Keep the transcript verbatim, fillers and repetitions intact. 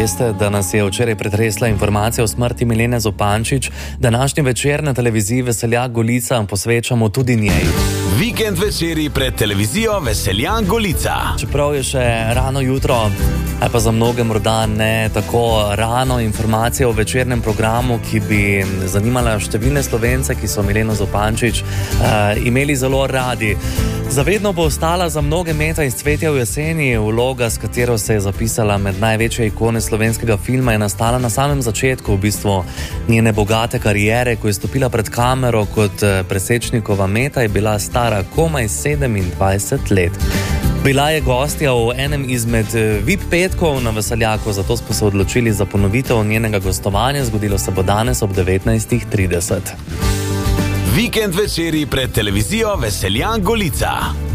Veste, da nas je včeraj pretresla informacija o smrti Milene Zupančič. Današnji večer na televiziji Veseljak Golica posvečamo tudi njej. Vikend večeri pred televizijo Veseljak Golica. Čeprav je še rano jutro, a pa za mnoge morda ne tako rano, informacije o večernem programu, ki bi zanimala številne Slovence, ki so Mileno Zupančič uh, imeli zelo radi. Zavedno bo ostala za mnoge Meta iz Cvetja v jeseni. Vloga, s katero se je zapisala med največje ikone slovenskega filma, je nastala na samem začetku v bistvu njene bogate kariere. Ko je stopila pred kamero kot Presečnikova Meta, je bila stara komaj sedemindvajset let. Bila je gostja v enem izmed V I P petkov na Veseljaku, zato smo se odločili za ponovitev njenega gostovanja. Zgodilo se bo danes ob devetnajstih trideset. Vikend večeri pred televizijo Veseljak Golica.